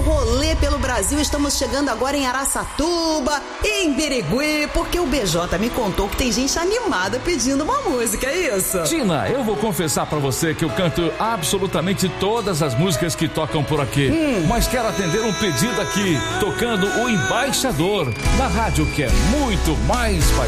rolê pelo Brasil. Estamos chegando agora em Araçatuba, em Birigui, porque o BJ me contou que tem gente animada pedindo uma música, é isso? Tina, eu vou confessar pra você que eu canto absolutamente todas as músicas que tocam por aqui. Mas quero atender um pedido aqui, tocando o Embaixador, na rádio que é muito mais